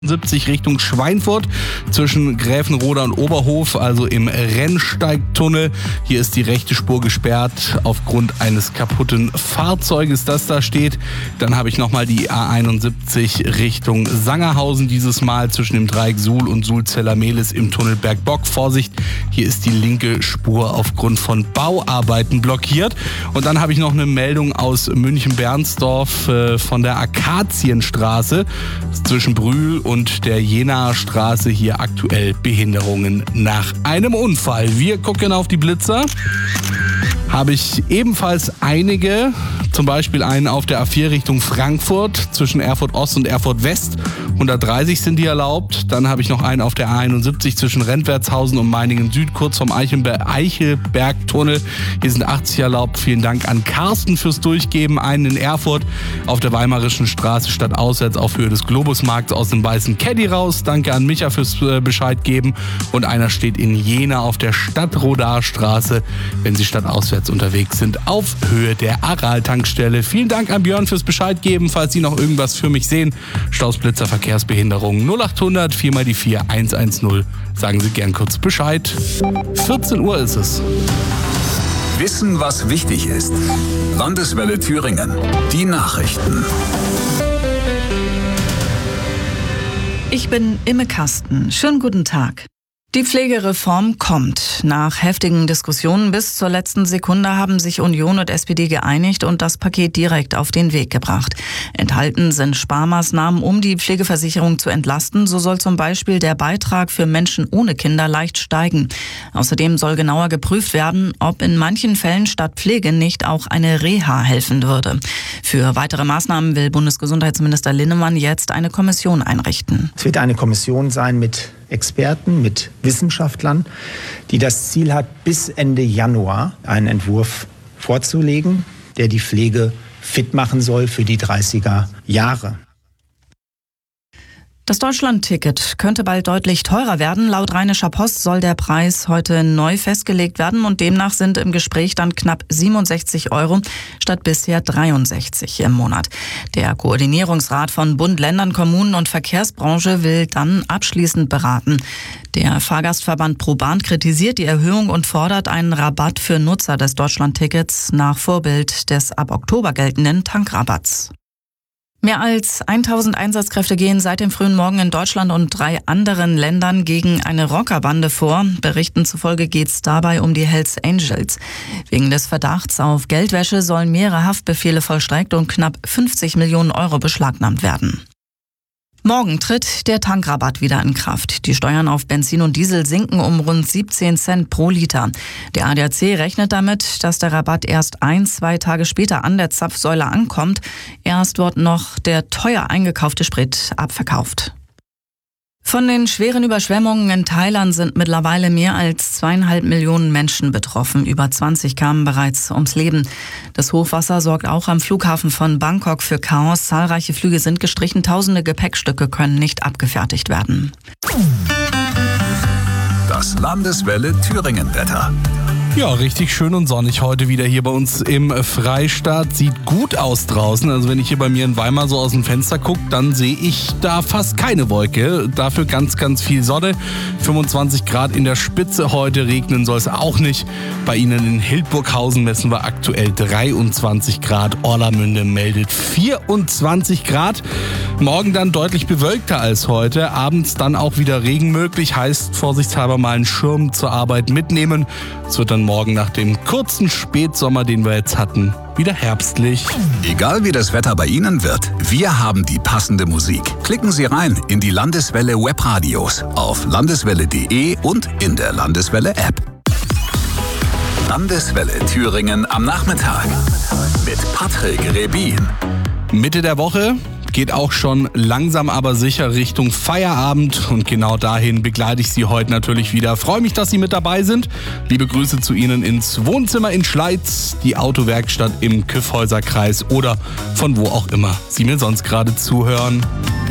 70 Richtung Schweinfurt zwischen Gräfenroda und Oberhof, also im Rennsteigtunnel. Hier ist die rechte Spur gesperrt aufgrund eines kaputten Fahrzeuges, das da steht. Dann habe ich nochmal die A71 Richtung Sangerhausen, dieses Mal zwischen dem Dreieck Suhl und Sulzeller-Mehlis im Tunnel Bergbock. Vorsicht, hier ist die linke Spur aufgrund von Bauarbeiten blockiert. Und dann habe ich noch eine Meldung aus München-Bernsdorf von der Akazienstraße zwischen Brühl und der Jenaer Straße, hier aktuell Behinderungen nach einem Unfall. Wir gucken auf die Blitzer. Habe ich ebenfalls einige, zum Beispiel einen auf der A4 Richtung Frankfurt zwischen Erfurt Ost und Erfurt West. 130 sind die erlaubt. Dann habe ich noch einen auf der A71 zwischen Rentwertshausen und Meiningen Süd, kurz vom Eichelbergtunnel. Hier sind 80 erlaubt. Vielen Dank an Carsten fürs Durchgeben. Einen in Erfurt auf der Weimarischen Straße statt auswärts auf Höhe des Globusmarkts aus dem weißen Caddy raus. Danke an Micha fürs Bescheid geben. Und einer steht in Jena auf der Stadtrodarstraße, wenn Sie statt auswärts unterwegs sind, auf Höhe der Aral-Tankstelle. Vielen Dank an Björn fürs Bescheid geben, falls Sie noch irgendwas für mich sehen. Staus, Blitzer, Verkehrsbehinderung 0800 4 mal die 4 110. Sagen Sie gern kurz Bescheid. 14 Uhr ist es. Wissen, was wichtig ist. Landeswelle Thüringen. Die Nachrichten. Ich bin Imme Kasten. Schönen guten Tag. Die Pflegereform kommt. Nach heftigen Diskussionen bis zur letzten Sekunde haben sich Union und SPD geeinigt und das Paket direkt auf den Weg gebracht. Enthalten sind Sparmaßnahmen, um die Pflegeversicherung zu entlasten. So soll zum Beispiel der Beitrag für Menschen ohne Kinder leicht steigen. Außerdem soll genauer geprüft werden, ob in manchen Fällen statt Pflege nicht auch eine Reha helfen würde. Für weitere Maßnahmen will Bundesgesundheitsminister Linnemann jetzt eine Kommission einrichten. Es wird eine Kommission sein mit Experten, mit Wissenschaftlern, die das Ziel hat, bis Ende Januar einen Entwurf vorzulegen, der die Pflege fit machen soll für die 30er Jahre. Das Deutschland-Ticket könnte bald deutlich teurer werden. Laut Rheinischer Post soll der Preis heute neu festgelegt werden und demnach sind im Gespräch dann knapp 67 € statt bisher 63 im Monat. Der Koordinierungsrat von Bund, Ländern, Kommunen und Verkehrsbranche will dann abschließend beraten. Der Fahrgastverband ProBahn kritisiert die Erhöhung und fordert einen Rabatt für Nutzer des Deutschland-Tickets nach Vorbild des ab Oktober geltenden Tankrabatts. Mehr als 1000 Einsatzkräfte gehen seit dem frühen Morgen in Deutschland und 3 anderen Ländern gegen eine Rockerbande vor. Berichten zufolge geht es dabei um die Hells Angels. Wegen des Verdachts auf Geldwäsche sollen mehrere Haftbefehle vollstreckt und knapp 50 Millionen € beschlagnahmt werden. Morgen tritt der Tankrabatt wieder in Kraft. Die Steuern auf Benzin und Diesel sinken um rund 17 Cent pro Liter. Der ADAC rechnet damit, dass der Rabatt erst 1-2 Tage später an der Zapfsäule ankommt. Erst wird noch der teuer eingekaufte Sprit abverkauft. Von den schweren Überschwemmungen in Thailand sind mittlerweile mehr als 2,5 Millionen Menschen betroffen. Über 20 kamen bereits ums Leben. Das Hochwasser sorgt auch am Flughafen von Bangkok für Chaos. Zahlreiche Flüge sind gestrichen, tausende Gepäckstücke können nicht abgefertigt werden. Das Landeswelle Thüringen-Wetter. Ja, richtig schön und sonnig heute wieder hier bei uns im Freistaat. Sieht gut aus draußen. Also wenn ich hier bei mir in Weimar so aus dem Fenster gucke, dann sehe ich da fast keine Wolke. Dafür ganz, ganz viel Sonne. 25 Grad in der Spitze heute. Regnen soll es auch nicht. Bei Ihnen in Hildburghausen messen wir aktuell 23 Grad. Orlamünde meldet 24 Grad. Morgen dann deutlich bewölkter als heute. Abends dann auch wieder Regen möglich. Heißt vorsichtshalber mal einen Schirm zur Arbeit mitnehmen. Es wird dann morgen nach dem kurzen Spätsommer, den wir jetzt hatten, wieder herbstlich. Egal wie das Wetter bei Ihnen wird, wir haben die passende Musik. Klicken Sie rein in die Landeswelle Webradios auf landeswelle.de und in der Landeswelle App. Landeswelle Thüringen am Nachmittag mit Patrick Rebin. Mitte der Woche geht auch schon langsam aber sicher Richtung Feierabend und genau dahin begleite ich Sie heute natürlich wieder. Freue mich, dass Sie mit dabei sind. Liebe Grüße zu Ihnen ins Wohnzimmer in Schleiz, die Autowerkstatt im Kyffhäuserkreis oder von wo auch immer Sie mir sonst gerade zuhören.